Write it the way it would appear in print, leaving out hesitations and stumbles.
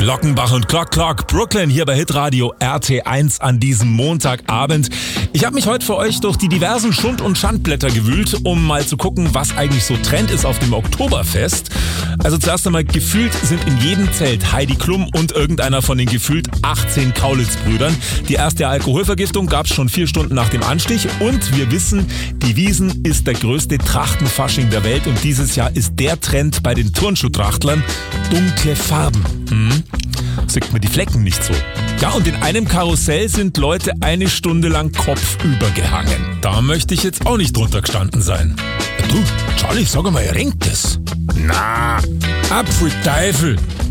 Lockenbach und Clock Clock, Brooklyn hier bei Hitradio RT1 an diesem Montagabend. Ich habe mich heute für euch durch die diversen Schund- und Schandblätter gewühlt, um mal zu gucken, was eigentlich so Trend ist auf dem Oktoberfest. Also zuerst einmal, gefühlt sind in jedem Zelt Heidi Klum und irgendeiner von den gefühlt 18 Kaulitz-Brüdern. Die erste Alkoholvergiftung gab es schon 4 Stunden nach dem Anstich und wir wissen, die Wiesn ist der größte Trachtenfasching der Welt und dieses Jahr ist der Trend bei den Turnschuhtrachtlern dunkle Farben. Sieht man die Flecken nicht so. Ja, und in einem Karussell sind Leute 1 Stunde lang kopfüber gehangen. Da möchte ich jetzt auch nicht drunter gestanden sein. Du, Charlie, sag mal, ringt das? Na, ab für Teufel.